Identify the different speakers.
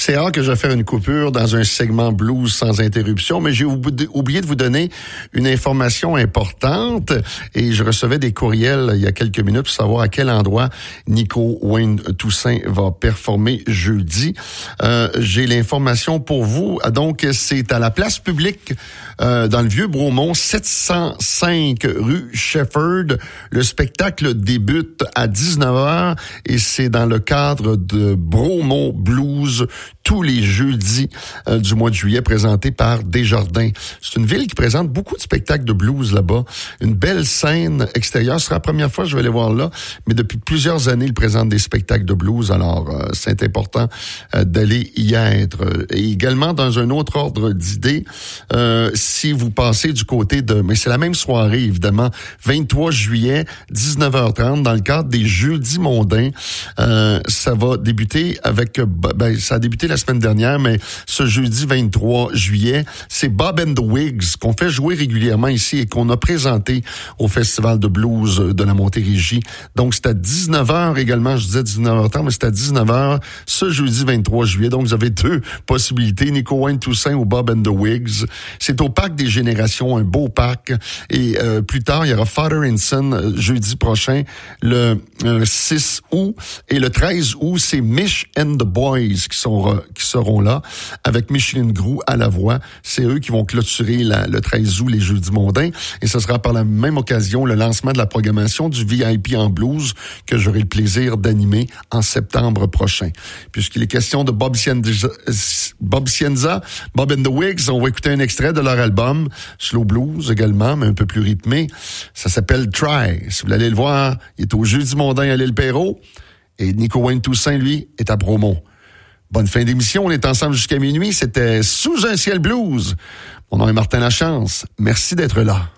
Speaker 1: C'est rare que je vais faire une coupure dans un segment blues sans interruption, mais j'ai oublié de vous donner une information importante et je recevais des courriels il y a quelques minutes pour savoir à quel endroit Nico Wayne Toussaint va performer jeudi. J'ai l'information pour vous. Donc, c'est à la place publique dans le Vieux-Bromont, 705 rue Shefford. Le spectacle débute à 19h et c'est dans le cadre de Bromont Blues tous les jeudis du mois de juillet, présenté par Desjardins. C'est une ville qui présente beaucoup de spectacles de blues là-bas. Une belle scène extérieure. Ce sera la première fois que je vais aller voir là, mais depuis plusieurs années, ils présentent des spectacles de blues. Alors, c'est important d'aller y être. Et également, dans un autre ordre d'idées, si vous passez du côté de... Mais c'est la même soirée, évidemment, 23 juillet, 19h30, dans le cadre des Jeudis mondains. Ça va débuter avec... ça a débuté la semaine dernière, mais ce jeudi 23 juillet, c'est Bob and the Wigs qu'on fait jouer régulièrement ici et qu'on a présenté au Festival de blues de la Montérégie. Donc, c'est à 19h également. Je disais 19h30, mais c'est à 19h ce jeudi 23 juillet. Donc, vous avez deux possibilités, Nico Wayne Toussaint ou Bob and the Wigs. C'est au Parc des Générations, un beau parc. Et plus tard, il y aura Father and Son jeudi prochain, le 6 août. Et le 13 août, c'est Mish and the Boys qui seront là, avec Micheline Groux à la voix. C'est eux qui vont clôturer le 13 août les Jeudis mondains. Et ce sera par la même occasion le lancement de la programmation du VIP en blues que j'aurai le plaisir d'animer en septembre prochain. Puisqu'il est question de Bob Cienza, Bob and the Wigs, on va écouter un extrait de leur album, Slow Blues également, mais un peu plus rythmé. Ça s'appelle Try. Si vous voulez aller le voir, il est au Jeudi mondain à l'Île Perrot. Et Nico Wayne Toussaint, lui, est à Bromont. Bonne fin d'émission, on est ensemble jusqu'à minuit. C'était Sous un ciel blues. Mon nom est Martin Lachance. Merci d'être là.